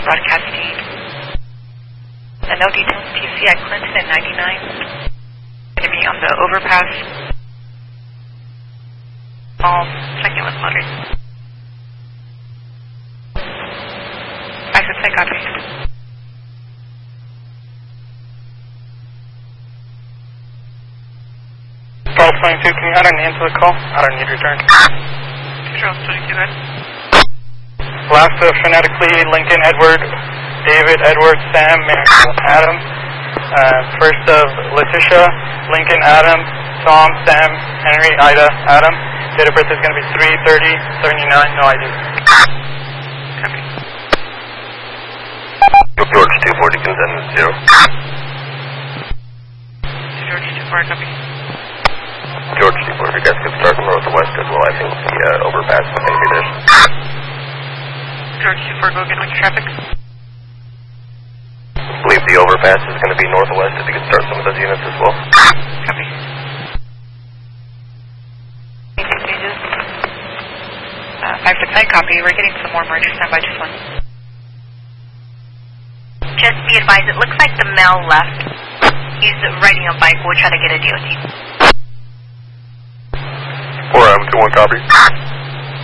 broadcasting. No details PC at Clinton at 99. Going to be on the overpass. Second was loaded. I said say copy. Control 22, can you add an answer the call? I don't need return. Control 22, good. Last of phonetically, Lincoln, Edward, David, Edward, Sam, Mary, Adam. First of Letitia, Lincoln, Adam, Tom, Sam, Henry, Ida, Adam. Date of birth is going to be 3/30/79, no ID. Copy. George 24, Deacons and 0. George 24, copy. George 24, if you guys could start from north to west as well, I think the overpass is going to be there. George 24, go again with your traffic. I believe the overpass is going to be northwest, if you could start some of those units as well. Copy. Anything changes? 569, copy. We're getting some more merge. Stand by just one. Just be advised, it looks like the male left. He's riding a bike. We'll try to get a DOT. 4M, 21 copy.